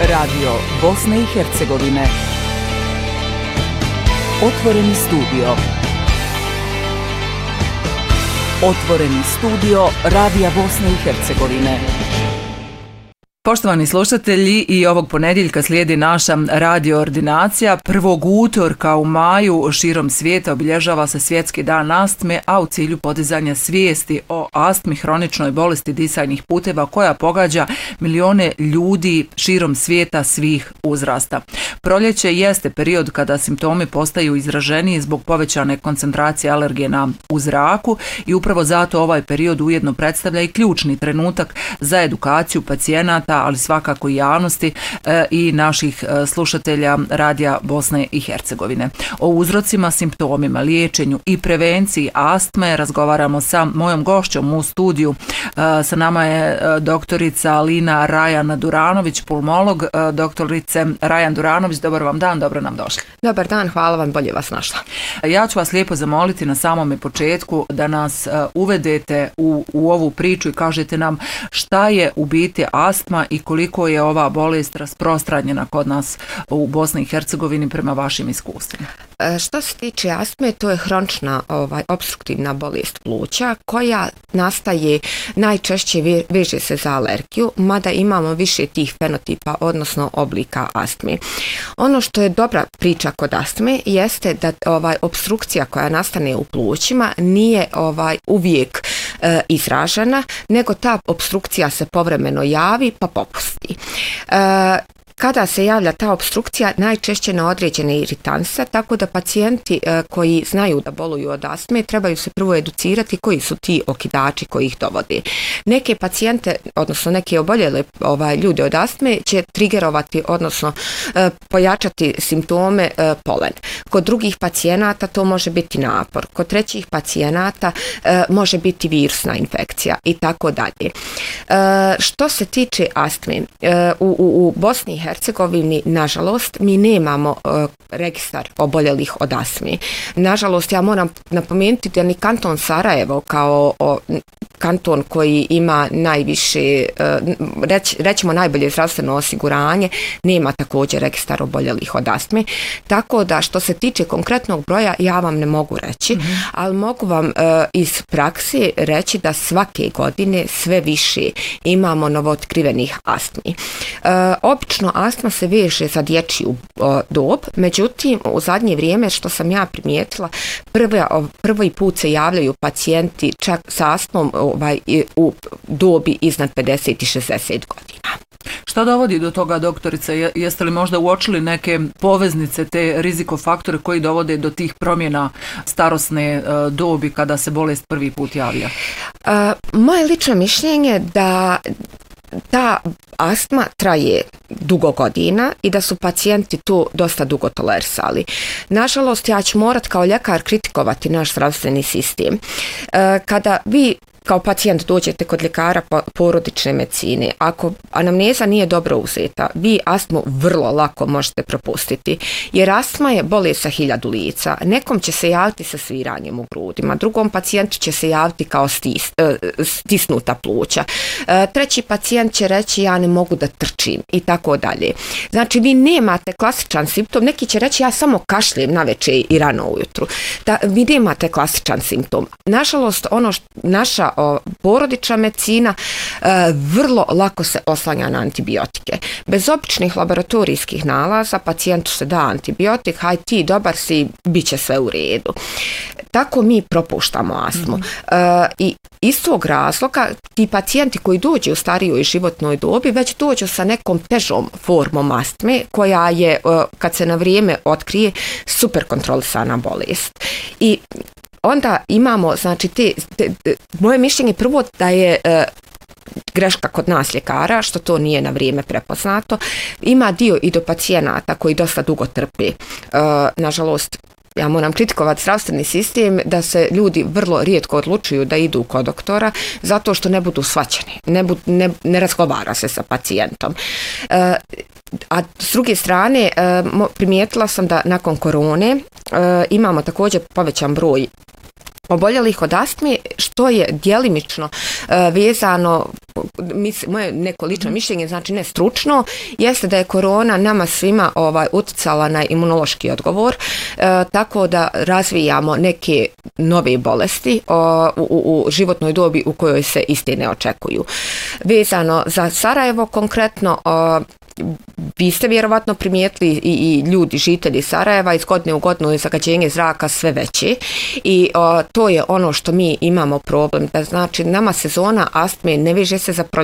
Radio Bosne i Hercegovine. Otvoreni studio. Otvoreni studio Radija Bosne i Hercegovine. Poštovani slušatelji, i ovog ponedjeljka slijedi naša radio ordinacija. Prvog utorka u maju širom svijeta obilježava se Svjetski dan astme, a u cilju podizanja svijesti o astmi, hroničnoj bolesti disajnih puteva koja pogađa milione ljudi širom svijeta svih uzrasta. Proljeće jeste period kada simptomi postaju izraženiji zbog povećane koncentracije alergena u zraku i upravo zato ovaj period ujedno predstavlja i ključni trenutak za edukaciju pacijenata, ali svakako i javnosti i naših slušatelja Radija Bosne i Hercegovine. O uzrocima, simptomima, liječenju i prevenciji astme razgovaramo sa mojom gošćom u studiju. Sa nama je doktorica Lina Rajan Duranović, pulmolog. Doktorice Rajan Duranović, dobar vam dan, dobro nam došli. Dobar dan, hvala vam, bolje vas našla. Ja ću vas lijepo zamoliti na samome početku da nas uvedete u ovu priču i kažete nam šta je u biti astma i koliko je ova bolest rasprostranjena kod nas u Bosni i Hercegovini prema vašim iskustvima. Što se tiče astme, to je hronična opstruktivna bolest pluća koja nastaje najčešće veže se za alergiju, mada imamo više tih fenotipa, odnosno oblika astme. Ono što je dobra priča kod astme jeste da opstrukcija koja nastane u plućima nije uvijek izražena, nego ta opstrukcija se povremeno javi pa popusti. Kada se javlja ta opstrukcija, najčešće na određene iritanse, tako da pacijenti koji znaju da boluju od astme trebaju se prvo educirati koji su ti okidači koji ih dovode. Neke pacijente, odnosno neke oboljele ljude od astme će trigerovati, odnosno pojačati simptome polen. Kod drugih pacijenata to može biti napor. Kod trećih pacijenata može biti virusna infekcija i tako dalje. Što se tiče astme, u Bosni i Hercegovini, nažalost, mi nemamo registar oboljelih od astme. Nažalost, ja moram napomenuti da ni kanton Sarajevo kao kanton koji ima najviše, rećemo najbolje zdravstveno osiguranje, nema također registar oboljelih od astme. Tako da što se tiče konkretnog broja, ja vam ne mogu reći, ali mogu vam iz praksi reći da svake godine sve više imamo novootkrivenih astmi. Obično astma se veže za dječju dob, međutim u zadnje vrijeme što sam ja primijetila, prvi put se javljaju pacijenti čak sa astmom u dobi iznad 50 i 60 godina. Šta dovodi do toga, doktorice? Jeste li možda uočili neke poveznice, te rizikofaktore koji dovode do tih promjena starosne dobi kada se bolest prvi put javlja? Moje lično mišljenje da ta astma traje dugo godina i da su pacijenti tu dosta dugo tolerisali. Nažalost, ja ću morat kao ljekar kritikovati naš zdravstveni sistem. Kada vi kao pacijent dođete kod ljekara porodične medicine, ako anamneza nije dobro uzeta, vi astmu vrlo lako možete propustiti, jer astma je bolest sa 1000 lica. Nekom će se javiti sa sviranjem u grudima, drugom pacijentu će se javiti kao stisnuta pluća, treći pacijent će reći ja ne mogu da trčim i tako dalje. Znači vi nemate klasičan simptom, neki će reći ja samo kašljem navečer i rano ujutru. Vi nemate klasičan simptom. Nažalost, naša porodična medicina vrlo lako se oslanja na antibiotike. Bez običnih laboratorijskih nalaza pacijentu se da antibiotik, haj ti dobar si, bit će sve u redu. Tako mi propuštamo astmu. I iz tog razloga ti pacijenti koji dođu u starijoj životnoj dobi već dođu sa nekom težom formom astme koja je, kad se na vrijeme otkrije, super kontrolisana bolest. I onda imamo, znači, moje mišljenje prvo da je greška kod nas ljekara, što to nije na vrijeme prepoznato. Ima dio i do pacijenata koji dosta dugo trpe. Nažalost, ja moram kritikovati zdravstveni sistem da se ljudi vrlo rijetko odlučuju da idu kod doktora zato što ne budu shvaćeni, ne razgovara se sa pacijentom. A s druge strane, primijetila sam da nakon korone imamo također povećan broj oboljelih od astme, što je djelimično vezano, moje neko lično mišljenje, znači ne stručno, jeste da je korona nama svima utjecala na imunološki odgovor, tako da razvijamo neke nove bolesti u životnoj dobi u kojoj se iste ne očekuju. Vezano za Sarajevo konkretno, vi ste vjerovatno primijetili i ljudi, žitelji Sarajeva, iz godine u godinu je zagađenje zraka sve veće i to je ono što mi imamo problem. Da znači nama sezona astme ne veže se za